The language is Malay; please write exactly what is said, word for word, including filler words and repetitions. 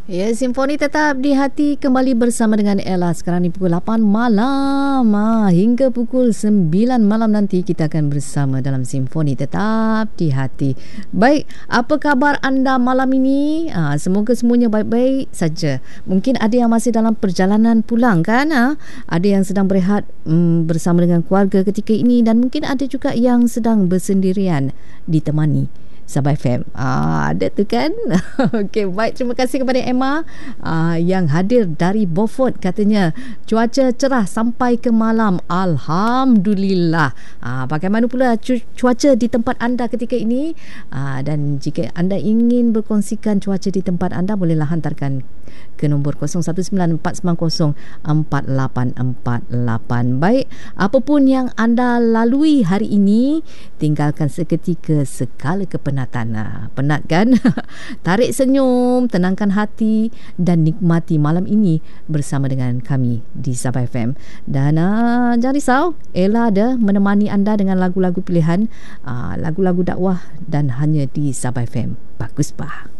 Ya, Simfoni tetap di hati kembali bersama dengan Ella. Sekarang di pukul lapan malam ah, hingga pukul sembilan malam nanti kita akan bersama dalam Simfoni tetap di hati. Baik, apa khabar anda malam ini? Ah, semoga semuanya baik-baik saja. Mungkin ada yang masih dalam perjalanan pulang kan? Ah? Ada yang sedang berehat mm, bersama dengan keluarga ketika ini, dan mungkin ada juga yang sedang bersendirian ditemani Sabah F M. Ah, ada tu kan? Okey, baik. Terima kasih kepada Emma ah, yang hadir dari Beaufort. Katanya cuaca cerah sampai ke malam. Alhamdulillah. Ah, bagaimana pula cu- cuaca di tempat anda ketika ini? Ah, dan jika anda ingin berkongsikan cuaca di tempat anda, bolehlah hantarkan ke nombor kosong satu sembilan empat sembilan kosong empat lapan empat lapan. Baik, apapun yang anda lalui hari ini, tinggalkan seketika segala kepenatan. Nah, penat kan? Tarik senyum, tenangkan hati dan nikmati malam ini bersama dengan kami di Sabah F M. Dan uh, jangan risau, Ella ada menemani anda dengan lagu-lagu pilihan, uh, lagu-lagu dakwah dan hanya di Sabah F M. Bagus bah.